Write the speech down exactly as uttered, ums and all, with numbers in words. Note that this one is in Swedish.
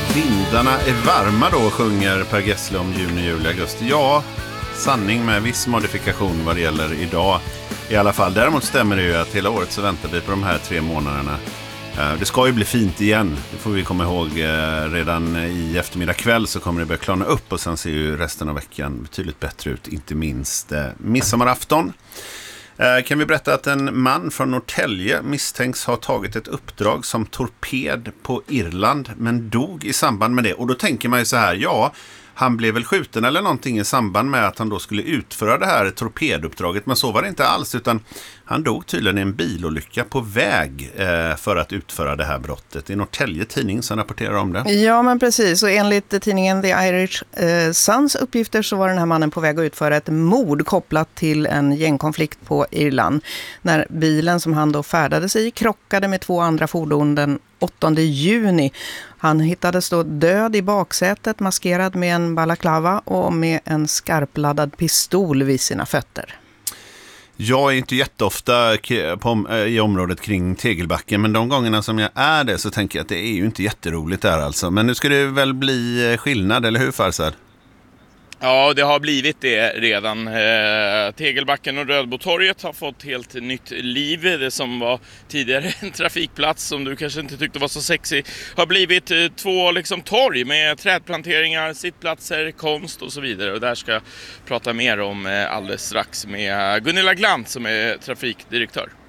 Vindarna är varma då, sjunger Per Gessle om juni, juli, augusti. Ja, sanning med viss modifikation vad det gäller idag i alla fall. Däremot stämmer det ju att hela året så väntar vi på de här tre månaderna. Det ska ju bli fint igen, det får vi komma ihåg. Redan i eftermiddag kväll så kommer det börja klarna upp och sen ser ju resten av veckan betydligt bättre ut, inte minst midsommarafton. Kan vi berätta att en man från Norrtälje misstänks ha tagit ett uppdrag som torped på Irland men dog i samband med det. Och då tänker man ju så här, ja, han blev väl skjuten eller någonting i samband med att han då skulle utföra det här torpeduppdraget. Men så var det inte alls, utan han dog tydligen i en bilolycka på väg eh, för att utföra det här brottet. I Norrtälje tidning som rapporterar om det. Ja, men precis. Och enligt tidningen The Irish eh, Suns uppgifter så var den här mannen på väg att utföra ett mord kopplat till en gängkonflikt på Irland. När bilen som han då färdades i krockade med två andra fordon den åttonde juni. Han hittades då död i baksätet, maskerad med en balaklava och med en skarpladdad pistol vid sina fötter. Jag är inte jätteofta på, i området kring Tegelbacken, men de gångerna som jag är det så tänker jag att det är ju inte jätteroligt där alltså. Men nu ska det väl bli skillnad, eller hur Farsad? Ja, det har blivit det redan. Eh, Tegelbacken och Rödbotorget har fått helt nytt liv. Det som var tidigare en trafikplats som du kanske inte tyckte var så sexy har blivit eh, två liksom torg med trädplanteringar, sittplatser, konst och så vidare. Och där ska jag prata mer om eh, alldeles strax med Gunilla Glant som är trafikdirektör.